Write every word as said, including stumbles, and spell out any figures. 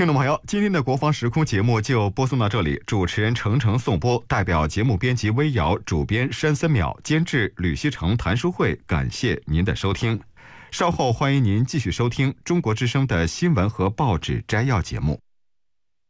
听众朋友，今天的国防时空节目就播送到这里，主持人程程颂播，代表节目编辑微瑶，主编山森淼，监制吕锡成、谭淑慧，感谢您的收听。稍后欢迎您继续收听中国之声的新闻和报纸摘要节目。